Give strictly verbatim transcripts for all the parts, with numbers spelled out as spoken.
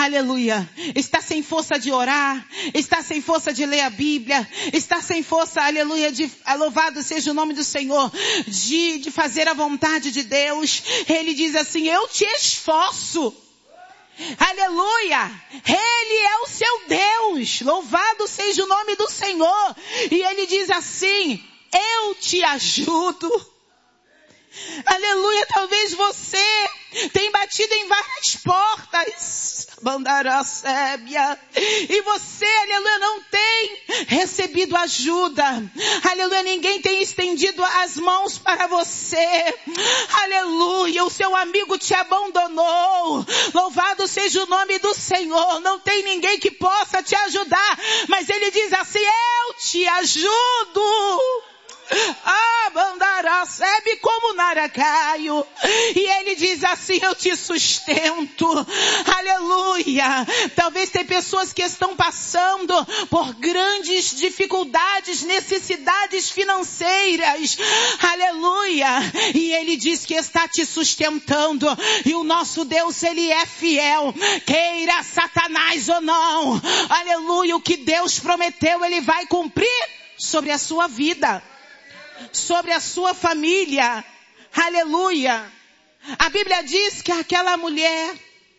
aleluia, está sem força de orar, está sem força de ler a Bíblia, está sem força, aleluia, de, louvado seja o nome do Senhor, de, de fazer a vontade de Deus, ele diz assim, eu te esforço. Aleluia, Ele é o seu Deus, louvado seja o nome do Senhor, e Ele diz assim, eu te ajudo. Aleluia, talvez você tenha batido em várias portas, bandaracébia, e você, aleluia, não tem recebido ajuda, aleluia, ninguém tem estendido as mãos para você, aleluia, o seu amigo te abandonou, louvado seja o nome do Senhor, não tem ninguém que possa te ajudar, mas Ele diz assim, eu te ajudo. Ah, bandará, recebe como naracaio. E ele diz assim, eu te sustento. Aleluia. Talvez tem pessoas que estão passando por grandes dificuldades, necessidades financeiras. Aleluia. E ele diz que está te sustentando. E o nosso Deus, Ele é fiel. Queira Satanás ou não. Aleluia. O que Deus prometeu, Ele vai cumprir sobre a sua vida, sobre a sua família. Aleluia. A Bíblia diz que aquela mulher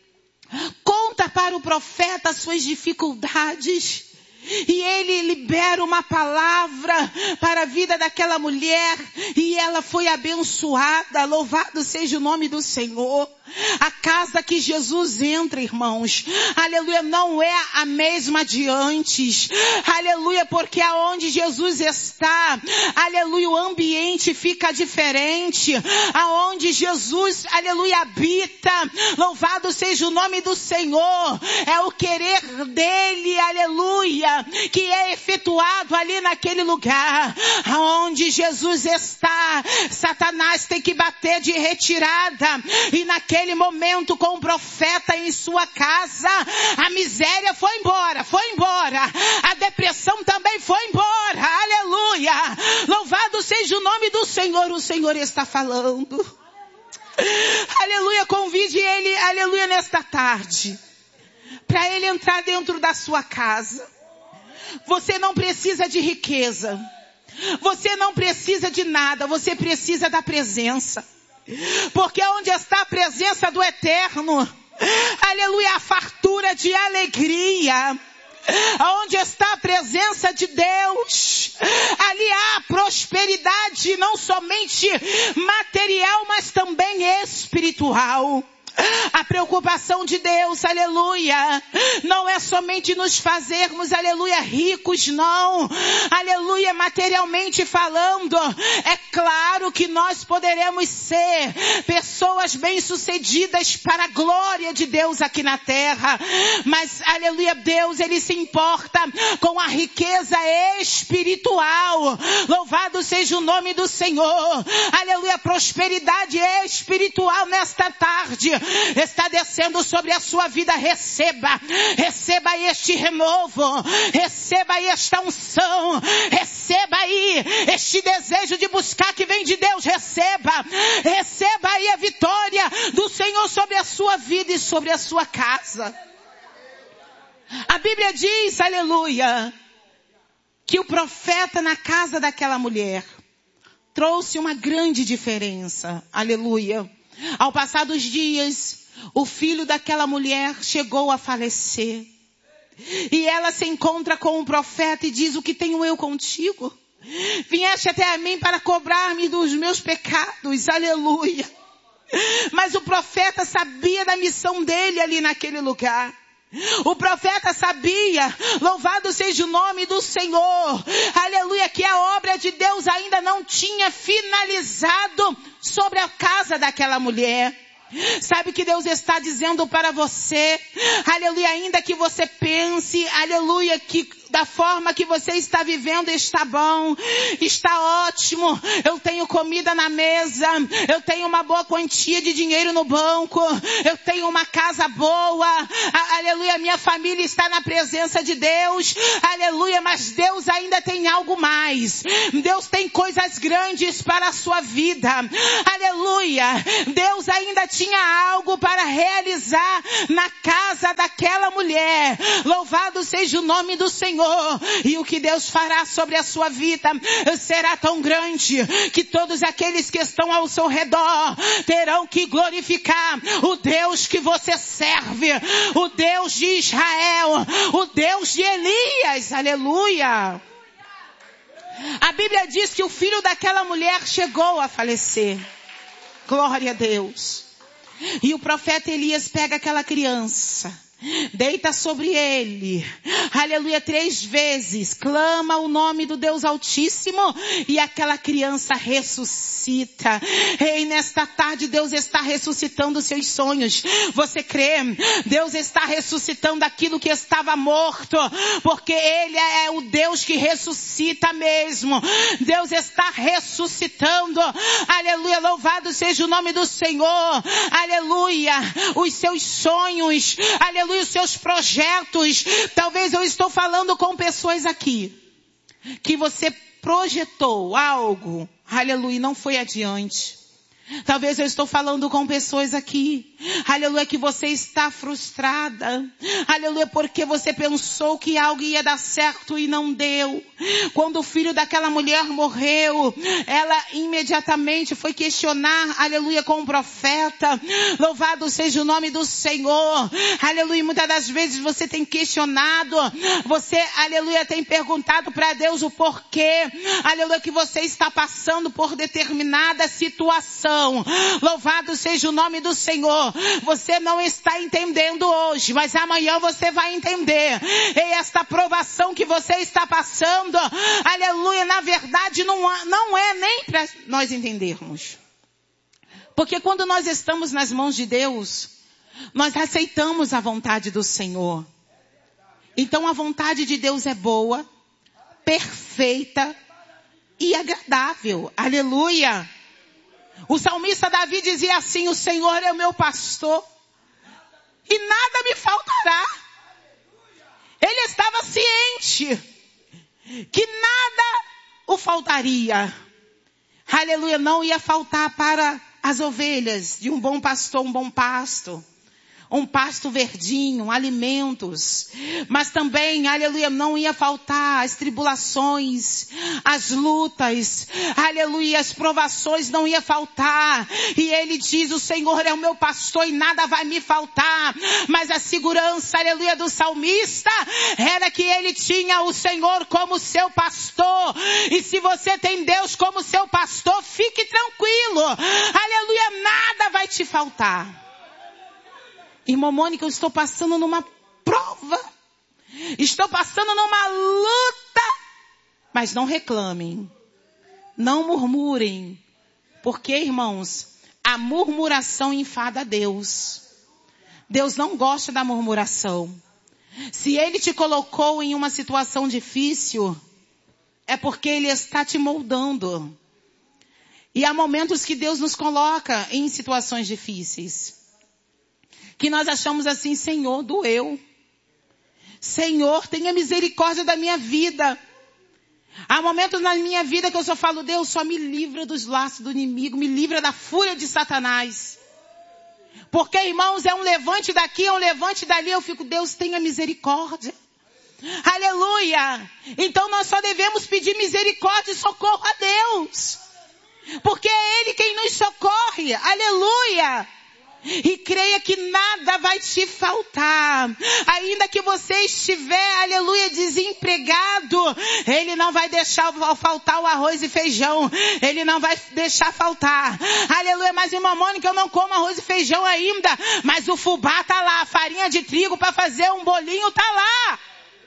conta para o profeta as suas dificuldades. E ele libera uma palavra para a vida daquela mulher. E ela foi abençoada. Louvado seja o nome do Senhor. A casa que Jesus entra, irmãos, aleluia, não é a mesma de antes, aleluia, porque aonde Jesus está, aleluia, o ambiente fica diferente, aonde Jesus, aleluia, habita, louvado seja o nome do Senhor, é o querer dele, aleluia, que é efetuado ali naquele lugar, aonde Jesus está, Satanás tem que bater de retirada, e naquele Naquele momento com o profeta em sua casa, a miséria foi embora, foi embora, a depressão também foi embora, aleluia, louvado seja o nome do Senhor, o Senhor está falando, aleluia, convide ele, aleluia, nesta tarde, para ele entrar dentro da sua casa. Você não precisa de riqueza, você não precisa de nada, você precisa da presença. Porque onde está a presença do Eterno, aleluia, a fartura de alegria. Onde está a presença de Deus, ali há prosperidade, não somente material, mas também espiritual. A preocupação de Deus, aleluia, não é somente nos fazermos, aleluia, ricos, não, aleluia, materialmente falando. É claro que nós poderemos ser pessoas bem-sucedidas para a glória de Deus aqui na terra, mas, aleluia, Deus, Ele se importa com a riqueza espiritual. Louvado seja o nome do Senhor, aleluia, prosperidade espiritual nesta tarde está descendo sobre a sua vida. Receba, receba aí este renovo, receba aí esta unção, receba aí este desejo de buscar que vem de Deus, receba, receba aí a vitória do Senhor sobre a sua vida e sobre a sua casa. A Bíblia diz, aleluia, que o profeta na casa daquela mulher trouxe uma grande diferença, aleluia. Ao passar dos dias, o filho daquela mulher chegou a falecer. E ela se encontra com o profeta e diz, o que tenho eu contigo? Vieste até a mim para cobrar-me dos meus pecados, aleluia. Mas o profeta sabia da missão dele ali naquele lugar. O profeta sabia, louvado seja o nome do Senhor, aleluia, que a obra de Deus ainda não tinha finalizado sobre a casa daquela mulher. Sabe que Deus está dizendo para você, aleluia, ainda que você pense, aleluia, que da forma que você está vivendo está bom, está ótimo, eu tenho comida na mesa, eu tenho uma boa quantia de dinheiro no banco, eu tenho uma casa boa, aleluia, minha família está na presença de Deus, aleluia, mas Deus ainda tem algo mais, Deus tem coisas grandes para a sua vida, aleluia, Deus ainda te tinha algo para realizar na casa daquela mulher. Louvado seja o nome do Senhor. E o que Deus fará sobre a sua vida será tão grande que todos aqueles que estão ao seu redor terão que glorificar o Deus que você serve, o Deus de Israel, o Deus de Elias. Aleluia. A Bíblia diz que o filho daquela mulher chegou a falecer. Glória a Deus. E o profeta Elias pega aquela criança, deita sobre ele, aleluia, três vezes, clama o nome do Deus Altíssimo e aquela criança ressuscita. Ei, nesta tarde Deus está ressuscitando os seus sonhos. Você crê? Deus está ressuscitando aquilo que estava morto, porque Ele é o Deus que ressuscita mesmo. Deus está ressuscitando, aleluia, louvado seja o nome do Senhor, aleluia, os seus sonhos, aleluia, os seus projetos. Talvez eu estou falando com pessoas aqui que você projetou algo, aleluia, não foi adiante. Talvez eu estou falando com pessoas aqui, aleluia, que você está frustrada, aleluia, porque você pensou que algo ia dar certo e não deu. Quando o filho daquela mulher morreu, ela imediatamente foi questionar, aleluia, com o profeta. Louvado seja o nome do Senhor, aleluia. Muitas das vezes você tem questionado, você, aleluia, tem perguntado para Deus o porquê, aleluia, que você está passando por determinada situação. Louvado seja o nome do Senhor. Você não está entendendo hoje, mas amanhã você vai entender. E esta provação que você está passando, aleluia, na verdade não, não é nem para nós entendermos. Porque quando nós estamos nas mãos de Deus, nós aceitamos a vontade do Senhor. Então a vontade de Deus é boa, perfeita e agradável. Aleluia. O salmista Davi dizia assim: o Senhor é o meu pastor e nada me faltará. Ele estava ciente que nada o faltaria. Aleluia, não ia faltar para as ovelhas de um bom pastor, um bom pasto. Um pasto verdinho, alimentos. Mas também, aleluia, não ia faltar as tribulações, as lutas, aleluia, as provações não ia faltar. E ele diz: o Senhor é o meu pastor e nada vai me faltar. Mas a segurança, aleluia, do salmista era que ele tinha o Senhor como seu pastor. E se você tem Deus como seu pastor, fique tranquilo. Aleluia, nada vai te faltar. Irmã Mônica, eu estou passando numa prova. Estou passando numa luta. Mas não reclamem. Não murmurem. Porque, irmãos, a murmuração enfada a Deus. Deus não gosta da murmuração. Se Ele te colocou em uma situação difícil, é porque Ele está te moldando. E há momentos que Deus nos coloca em situações difíceis. Que nós achamos assim: Senhor, doeu. Senhor, tenha misericórdia da minha vida. Há momentos na minha vida que eu só falo: Deus, só me livra dos laços do inimigo, me livra da fúria de Satanás. Porque, irmãos, é um levante daqui, é um levante dali, eu fico: Deus, tenha misericórdia. Aleluia. Então nós só devemos pedir misericórdia e socorro a Deus. Porque é Ele quem nos socorre. Aleluia. E creia que nada vai te faltar. Ainda que você estiver, aleluia, desempregado, Ele não vai deixar faltar o arroz e feijão. Ele não vai deixar faltar. Aleluia, mas irmã Mônica, eu não como arroz e feijão ainda. Mas o fubá tá lá, a farinha de trigo para fazer um bolinho tá lá.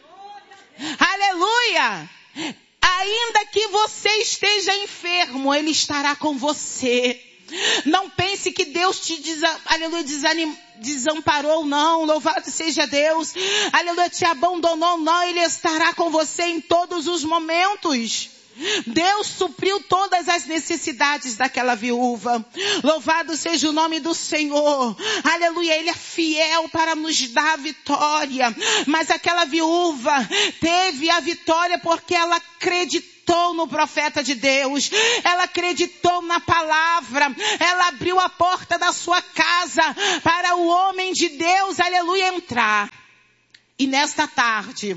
Aleluia. Ainda que você esteja enfermo, Ele estará com você. Não pense que Deus te desa, aleluia, desanim, desamparou, não. Louvado seja Deus. Aleluia, te abandonou, não. Ele estará com você em todos os momentos. Deus supriu todas as necessidades daquela viúva. Louvado seja o nome do Senhor. Aleluia, Ele é fiel para nos dar a vitória. Mas aquela viúva teve a vitória porque ela acreditou acreditou no profeta de Deus, ela acreditou na palavra, ela abriu a porta da sua casa para o homem de Deus, aleluia, entrar. E nesta tarde,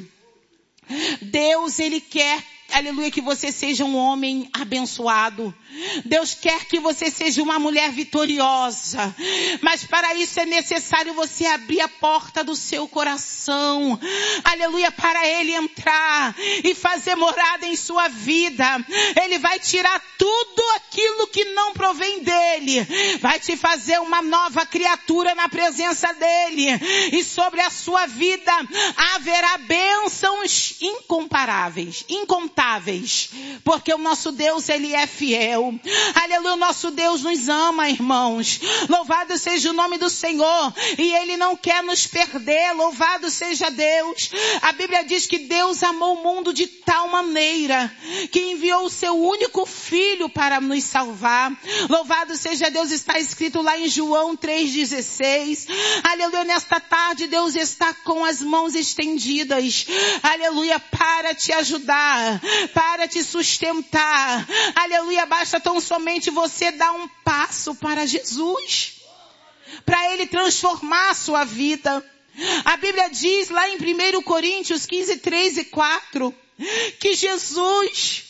Deus, Ele quer, aleluia, que você seja um homem abençoado. Deus quer que você seja uma mulher vitoriosa. Mas para isso é necessário você abrir a porta do seu coração. Aleluia, para Ele entrar e fazer morada em sua vida. Ele vai tirar tudo aquilo que não provém dEle. Vai te fazer uma nova criatura na presença dEle. E sobre a sua vida haverá bênçãos incomparáveis, incontáveis. Porque o nosso Deus, Ele é fiel. Aleluia, o nosso Deus nos ama, irmãos. Louvado seja o nome do Senhor. E Ele não quer nos perder. Louvado seja Deus. A Bíblia diz que Deus amou o mundo de tal maneira que enviou o seu único filho para nos salvar. Louvado seja Deus, está escrito lá em João três dezesseis. Aleluia, nesta tarde Deus está com as mãos estendidas. Aleluia, para te ajudar, para te sustentar. Aleluia, basta tão somente você dar um passo para Jesus, para Ele transformar a sua vida. A Bíblia diz lá em primeira Coríntios quinze, três e quatro, que Jesus,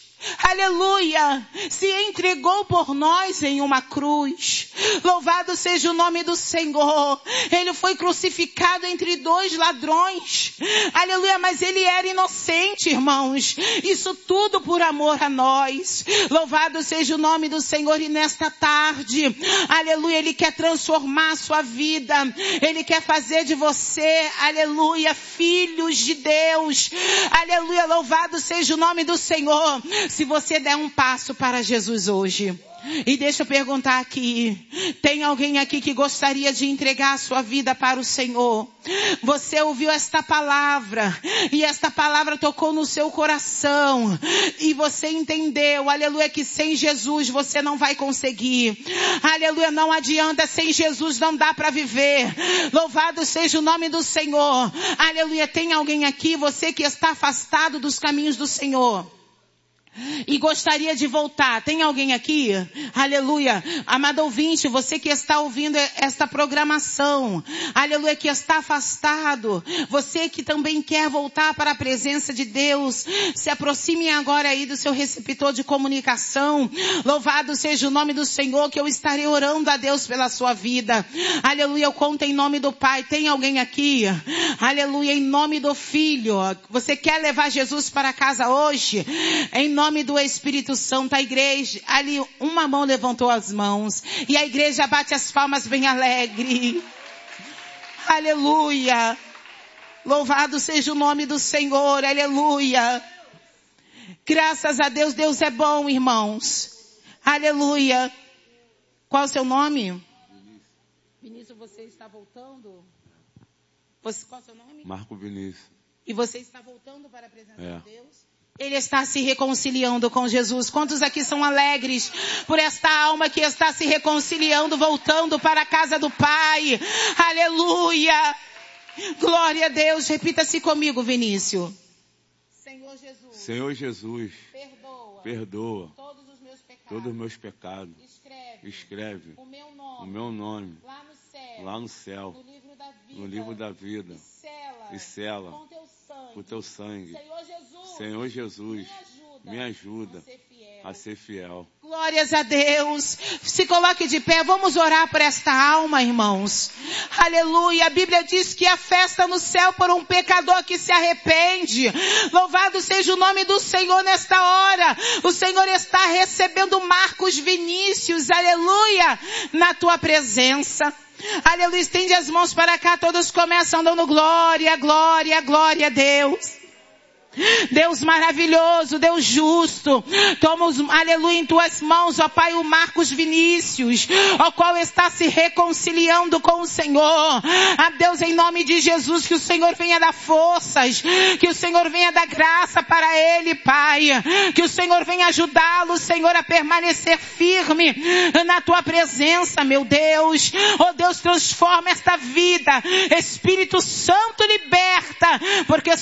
aleluia, se entregou por nós em uma cruz. Louvado seja o nome do Senhor. Ele foi crucificado entre dois ladrões. Aleluia, mas Ele era inocente, irmãos. Isso tudo por amor a nós. Louvado seja o nome do Senhor. E nesta tarde, aleluia, Ele quer transformar a sua vida. Ele quer fazer de você, aleluia, filhos de Deus. Aleluia, louvado seja o nome do Senhor. Se você der um passo para Jesus hoje, e deixa eu perguntar aqui, tem alguém aqui que gostaria de entregar a sua vida para o Senhor? Você ouviu esta palavra, e esta palavra tocou no seu coração, e você entendeu, aleluia, que sem Jesus você não vai conseguir. Aleluia, não adianta, sem Jesus não dá para viver. Louvado seja o nome do Senhor. Aleluia, tem alguém aqui, você que está afastado dos caminhos do Senhor e gostaria de voltar? Tem alguém aqui? Aleluia. Amado ouvinte, você que está ouvindo esta programação, aleluia, que está afastado, você que também quer voltar para a presença de Deus, se aproxime agora aí do seu receptor de comunicação. Louvado seja o nome do Senhor, que eu estarei orando a Deus pela sua vida. Aleluia, eu conto em nome do Pai. Tem alguém aqui? Aleluia, em nome do Filho. Você quer levar Jesus para casa hoje? Em nome Em nome do Espírito Santo, a igreja, ali uma mão levantou as mãos, e a igreja bate as palmas bem alegre. Aleluia. Louvado seja o nome do Senhor, aleluia. Graças a Deus, Deus é bom, irmãos. Aleluia. Qual é o seu nome? Vinícius, você está voltando? Você, qual é o seu nome? Marco Vinícius. E você está voltando para a presença é. de Deus? Ele está se reconciliando com Jesus. Quantos aqui são alegres por esta alma que está se reconciliando, voltando para a casa do Pai? Aleluia! Glória a Deus. Repita-se comigo, Vinícius. Senhor Jesus. Senhor Jesus. Perdoa. Perdoa. Todos os meus pecados. Todos os meus pecados. Escreve. Escreve. O meu nome. O meu nome. Lá no céu. Lá no céu. No livro da vida. No livro da vida. E sela. E sela. Com teu sangue. Com teu sangue. Senhor Jesus. Senhor Jesus, me ajuda, me ajuda a ser fiel. Glórias a Deus. Se coloque de pé. Vamos orar por esta alma, irmãos. Aleluia. A Bíblia diz que a festa no céu por um pecador que se arrepende. Louvado seja o nome do Senhor nesta hora. O Senhor está recebendo Marcos Vinícius, aleluia, na tua presença. Aleluia. Estende as mãos para cá. Todos começam dando glória, glória, glória a Deus. Deus maravilhoso, Deus justo, toma os, aleluia, em tuas mãos, ó Pai, o Marcos Vinícius, o qual está se reconciliando com o Senhor. A Deus, em nome de Jesus, que o Senhor venha dar forças, que o Senhor venha dar graça para ele, Pai, que o Senhor venha ajudá-lo, Senhor, a permanecer firme na tua presença, meu Deus. Ó Deus, transforma esta vida, Espírito Santo, liberta, porque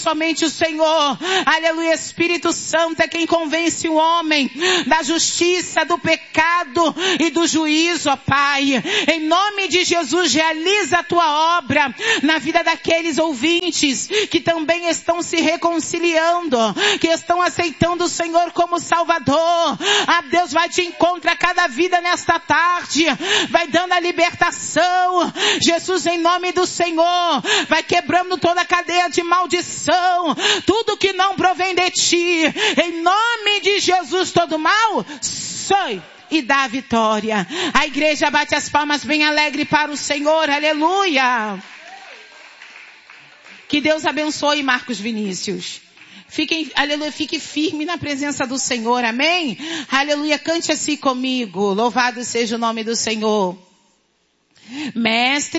somente o Senhor, aleluia, Espírito Santo é quem convence o homem da justiça, do pecado e do juízo, ó Pai. Em nome de Jesus, realiza a tua obra na vida daqueles ouvintes que também estão se reconciliando, que estão aceitando o Senhor como Salvador. Ah, Deus vai te encontrar cada vida nesta tarde, vai dando a libertação. Jesus, em nome do Senhor, vai quebrando toda a cadeia de maldição, tudo que não provém de ti. Em nome de Jesus, todo mal sai e dá a vitória. A igreja bate as palmas bem alegre para o Senhor, aleluia. Que Deus abençoe Marcos Vinícius. Fiquem, aleluia, fique firme na presença do Senhor, amém? Aleluia, cante assim comigo, louvado seja o nome do Senhor. Mestre